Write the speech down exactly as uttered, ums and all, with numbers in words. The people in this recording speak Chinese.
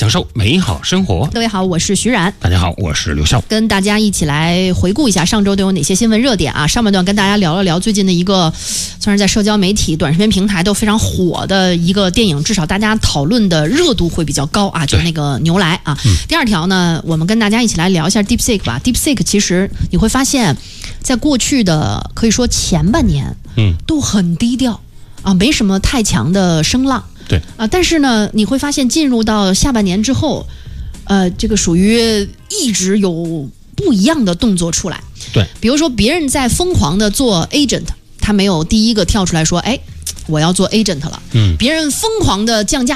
享受美好生活。 各位好，我是徐冉。 大家好，我是刘笑。 跟大家一起来回顾一下上周都有哪些新闻热点啊。上半段跟大家聊了聊最近的一个算是在社交媒体短视频平台都非常火的一个电影，至少大家讨论的热度会比较高啊，就是那个牛来啊、嗯、第二条呢，我们跟大家一起来聊一下 DeepSeek 吧。 DeepSeek 其实你会发现在过去的可以说前半年嗯都很低调啊，没什么太强的声浪。 对啊，但是呢，你会发现进入到下半年之后，呃，这个属于一直有不一样的动作出来。 对， 比如说别人在疯狂的做 agent， 他没有第一个跳出来说，哎，我要做 agent 了。嗯，别人疯狂的降价。